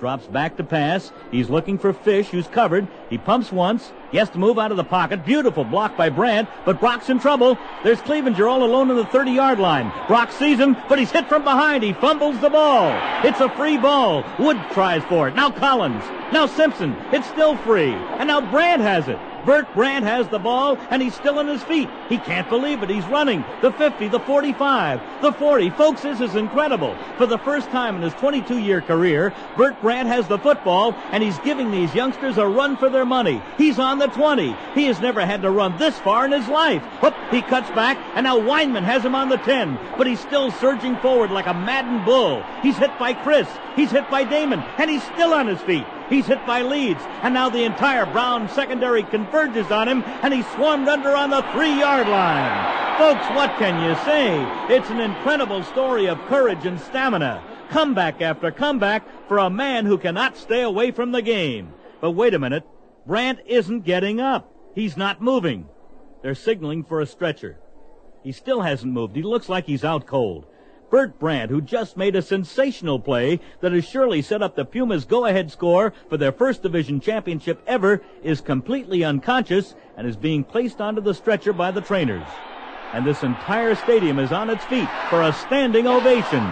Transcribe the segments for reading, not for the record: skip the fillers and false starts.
drops back to pass. He's looking for Fish, who's covered. He pumps once. He has to move out of the pocket. Beautiful block by Brandt, but Brock's in trouble. There's Clevenger all alone on the 30-yard line. Brock sees him, but he's hit from behind. He fumbles the ball. It's a free ball. Wood tries for it. Now Collins. Now Simpson. It's still free. And now Brandt has it. Burt Brandt has the ball, and he's still on his feet. He can't believe it. He's running. The 50, the 45, the 40. Folks, this is incredible. For the first time in his 22-year career, Burt Brandt has the football, and he's giving these youngsters a run for their money. He's on the 20. He has never had to run this far in his life. Whoop, he cuts back, and now Weinman has him on the 10, but he's still surging forward like a maddened bull. He's hit by Chris. He's hit by Damon, and he's still on his feet. He's hit by Leeds, and now the entire Brown secondary converges on him, and he's swarmed under on the 3-yard line. Folks, what can you say? It's an incredible story of courage and stamina. Comeback after comeback for a man who cannot stay away from the game. But wait a minute. Brandt isn't getting up. He's not moving. They're signaling for a stretcher. He still hasn't moved. He looks like he's out cold. Burt Brandt, who just made a sensational play that has surely set up the Pumas' go-ahead score for their first division championship ever, is completely unconscious and is being placed onto the stretcher by the trainers. And this entire stadium is on its feet for a standing ovation.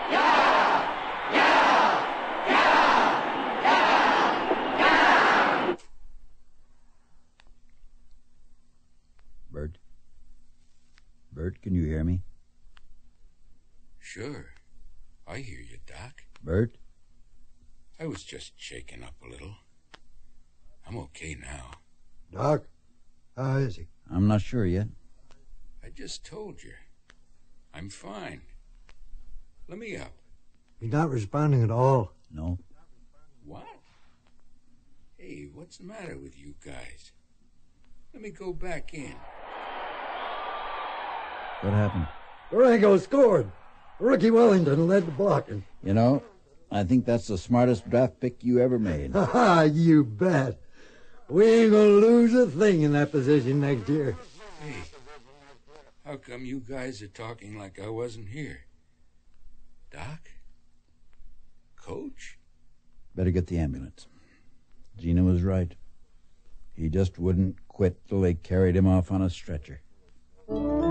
Burt, can you hear me? Sure. I hear you, Doc. Burt? I was just shaken up a little. I'm okay now. Doc, how is he? I'm not sure yet. I just told you. I'm fine. Let me up. He's not responding at all. No. What? Hey, what's the matter with you guys? Let me go back in. What happened? Durango scored. Rookie Wellington led the blocking. You know, I think that's the smartest draft pick you ever made. Ha ha, you bet. We ain't gonna lose a thing in that position next year. Hey, how come you guys are talking like I wasn't here? Doc? Coach? Better get the ambulance. Gina was right. He just wouldn't quit till they carried him off on a stretcher.